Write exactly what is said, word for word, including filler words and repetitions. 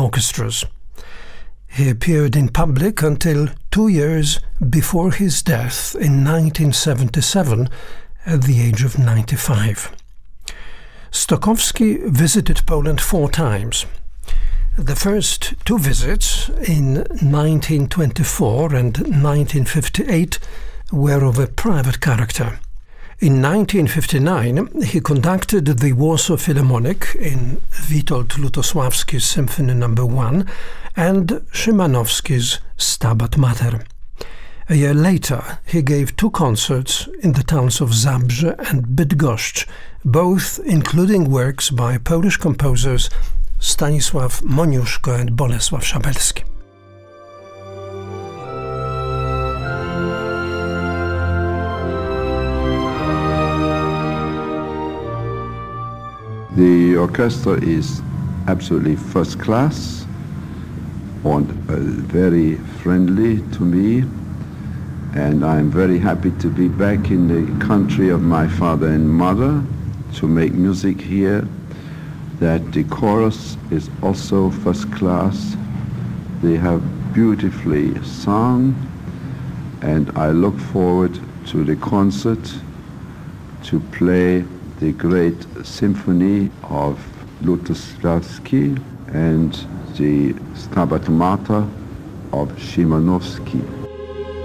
orchestras. He appeared in public until two years before his death in nineteen seventy-seven at the age of ninety-five. Stokowski visited Poland four times. The first two visits, in nineteen twenty-four and nineteen fifty-eight, were of a private character. In nineteen fifty-nine, he conducted the Warsaw Philharmonic in Witold Lutosławski's Symphony number one and Szymanowski's Stabat Mater. A year later, he gave two concerts in the towns of Zabrze and Bydgoszcz, both including works by Polish composers Stanisław Moniuszko and Bolesław Szabelski. The orchestra is absolutely first class and uh, very friendly to me, and I'm very happy to be back in the country of my father and mother to make music here. That the chorus is also first class. They have beautifully sung, and I look forward to the concert to play the great symphony of Lutosławski and the Stabat Mater of Szymanowski.